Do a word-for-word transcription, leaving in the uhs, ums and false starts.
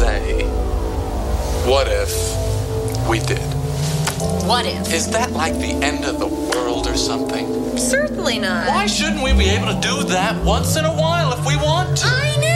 say, what if we did? What if? Is that like the end of the world or something? Certainly not. Why shouldn't we be able to do that once in a while if we want to? I know!